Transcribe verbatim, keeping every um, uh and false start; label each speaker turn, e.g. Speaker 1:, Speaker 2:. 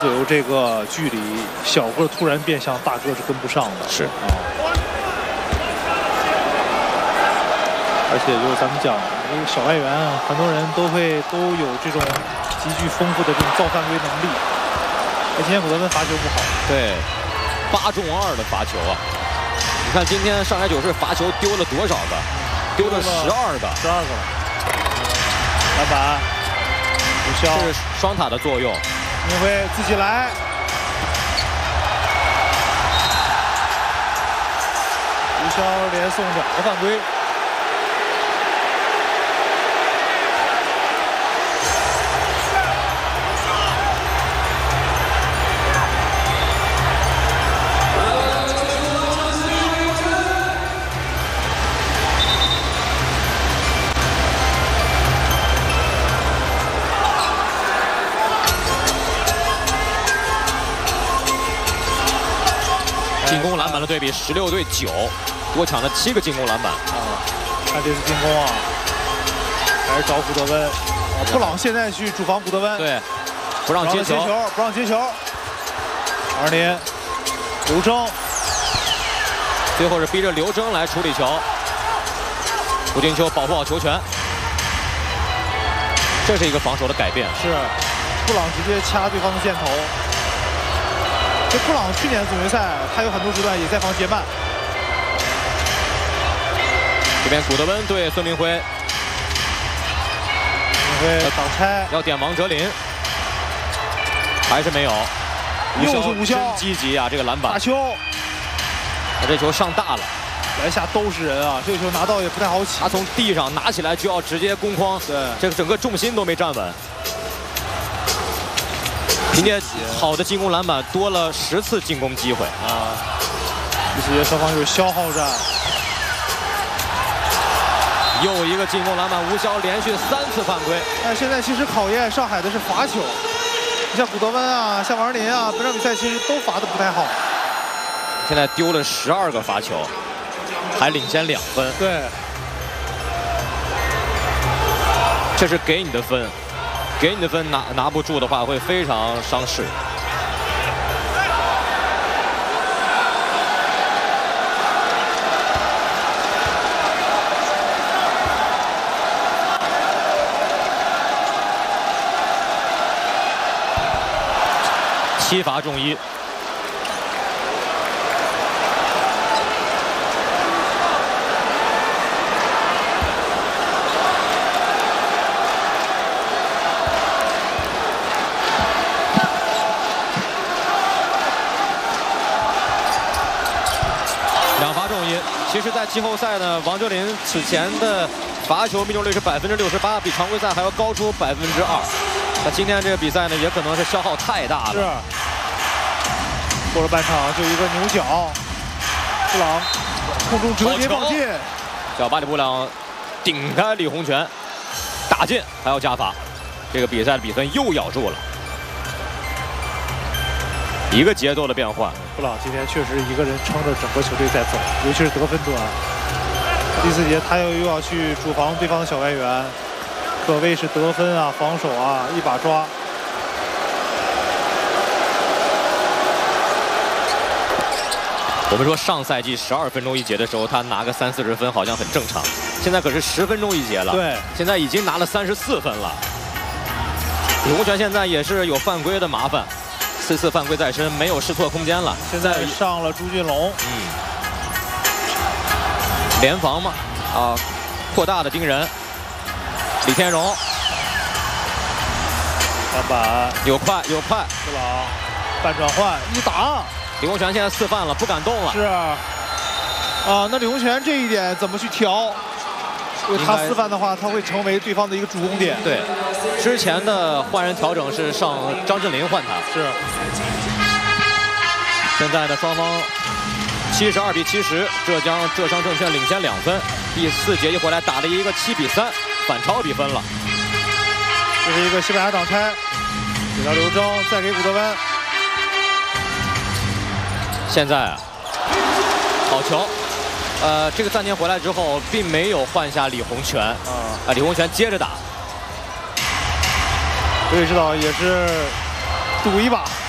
Speaker 1: 左右这个距离，小个突然变向大个是跟不上的。
Speaker 2: 是
Speaker 1: 啊。而且就是咱们讲这个小外援啊，很多人都会都有这种极具丰富的这种造犯规能力。哎，今天古德温罚球不好。对，
Speaker 2: 八中二的罚球啊！你看今天上海九市罚球丢了多少个？丢了十二个，
Speaker 1: 十二个。篮板，吴骁，
Speaker 2: 这是双塔的作用。
Speaker 1: 明辉自己来。吴骁连送两个犯规。
Speaker 2: 进攻篮板的对比，十六对九，多抢了七个进攻篮板
Speaker 1: 啊！看这次进攻啊，还是找古德温。啊、布朗现在去主防古德温，
Speaker 2: 对，不让接球，
Speaker 1: 不让接球。二年，刘铮，
Speaker 2: 最后是逼着刘铮来处理球。胡金秋保护好球权，这是一个防守的改变。
Speaker 1: 是，布朗直接掐对方的箭头。这布朗去年总决赛，他有很多时段也在防截慢。
Speaker 2: 这边古德温对孙明辉，
Speaker 1: 明辉挡拆，
Speaker 2: 要点王哲林，还是没有。
Speaker 1: 又是吴骁，
Speaker 2: 真积极啊！这个篮板，
Speaker 1: 大球，
Speaker 2: 他这球上大了，
Speaker 1: 篮下都是人啊！这个球拿到也不太好起。
Speaker 2: 他从地上拿起来就要直接攻框，
Speaker 1: 对，
Speaker 2: 这个整个重心都没站稳。凭借好的进攻篮板，多了十次进攻机会
Speaker 1: 啊！这些双方就是消耗战。
Speaker 2: 又一个进攻篮板，吴骁连续三次犯规。
Speaker 1: 但现在其实考验上海的是罚球，你像古德温啊，像王林啊，本场比赛其实都罚的不太好。
Speaker 2: 现在丢了十二个罚球，还领先两分。
Speaker 1: 对，
Speaker 2: 这是给你的分。给你的分拿拿不住的话，会非常伤势。七罚中一。其实，在季后赛呢，王哲林此前的罚球命中率是百分之六十八，比常规赛还要高出百分之二。那今天这个比赛呢，也可能是消耗太大了。
Speaker 1: 是。过了半场就一个牛角，布朗空中折叠放进，
Speaker 2: 小巴里布朗顶开李洪权，打进还要加罚，这个比赛的比分又咬住了。一个节奏的变换，
Speaker 1: 布朗今天确实一个人撑着整个球队在走，尤其是得分端。第四节他又又要去主防对方的小外援，可谓是得分啊、防守啊一把抓。
Speaker 2: 我们说上赛季十二分钟一节的时候，他拿个三四十分好像很正常，现在可是十分钟一节了。
Speaker 1: 对，
Speaker 2: 现在已经拿了三十四分了。李洪权现在也是有犯规的麻烦。四次犯规在身，没有试错空间了。
Speaker 1: 现在上了朱俊龙，
Speaker 2: 嗯，联防嘛，啊，扩大的盯人。李天荣，
Speaker 1: 篮板
Speaker 2: 有快有快，
Speaker 1: 布朗半转换一打，
Speaker 2: 李洪权现在四犯了，不敢动了。
Speaker 1: 是啊，啊，那李洪权这一点怎么去调？因为他四犯的话，他会成为对方的一个主攻点。
Speaker 2: 对，之前的换人调整是上张镇麟换他。
Speaker 1: 是。
Speaker 2: 现在呢，双方七十二比七十，浙江浙商证券领先两分。第四节一回来打了一个七比三，反超比分了。
Speaker 1: 这是一个西班牙挡拆，给到刘铮，再给古德温。
Speaker 2: 现在啊，好球。呃，这个暂停回来之后，并没有换下李洪权啊，啊，李洪权接着打。
Speaker 1: 刘指导也是赌一把。